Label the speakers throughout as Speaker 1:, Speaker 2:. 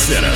Speaker 1: Center.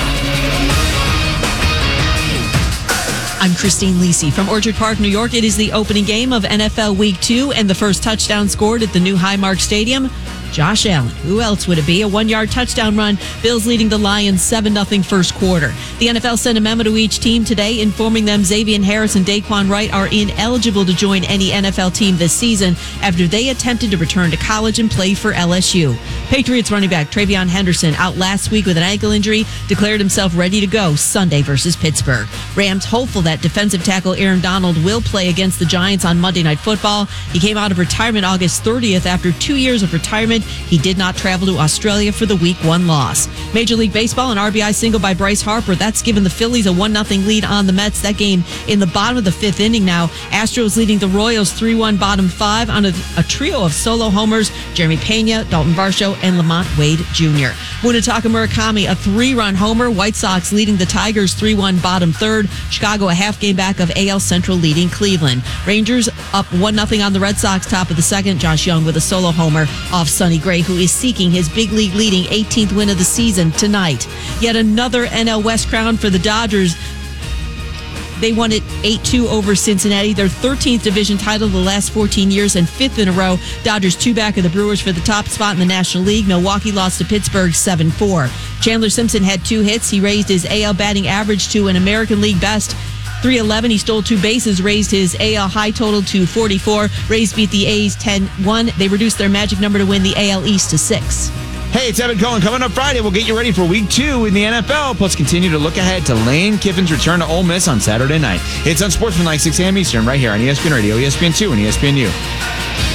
Speaker 2: I'm Christine Lisi from Orchard Park, New York. It is the opening game of NFL Week 2, and the first touchdown scored at the new Highmark Stadium. Josh Allen. Who else would it be? A 1-yard touchdown run. Bills leading the Lions 7-0 first quarter. The NFL sent a memo to each team today informing them Xavier Harris and Daquan Wright are ineligible to join any NFL team this season after they attempted to return to college and play for LSU. Patriots running back Travion Henderson, out last week with an ankle injury, declared himself ready to go Sunday versus Pittsburgh. Rams hopeful that defensive tackle Aaron Donald will play against the Giants on Monday Night Football. He came out of retirement August 30th after 2 years of retirement. He did not travel to Australia for the Week 1 loss. Major League Baseball, an RBI single by Bryce Harper. That's given the Phillies a 1-0 lead on the Mets. That game in the bottom of the 5th inning now. Astros leading the Royals 3-1 bottom 5 on a trio of solo homers. Jeremy Pena, Dalton Varsho, and Lamont Wade Jr. Munetaka Murakami, a 3-run homer. White Sox leading the Tigers 3-1 bottom 3rd. Chicago a half game back of AL Central leading Cleveland. Rangers up 1-0 on the Red Sox top of the 2nd. Josh Young with a solo homer off Sonny Gray, who is seeking his big league leading 18th win of the season tonight. Yet another NL West crown for the Dodgers. They won it 8-2 over Cincinnati, their 13th division title the last 14 years and 5th in a row. Dodgers 2 back of the Brewers for the top spot in the National League. Milwaukee lost to Pittsburgh 7-4. Chandler Simpson had 2 hits. He raised his AL batting average to an American League best .311. He stole 2 bases, raised his AL high total to 44. Rays beat the A's 10-1. They reduced their magic number to win the AL East to 6.
Speaker 3: Hey, it's Evan Cohen. Coming up Friday, we'll get you ready for Week 2 in the NFL, plus continue to look ahead to Lane Kiffin's return to Ole Miss on Saturday night. It's Unsportsmanlike 6 a.m. Eastern right here on ESPN Radio, ESPN2, and ESPNU.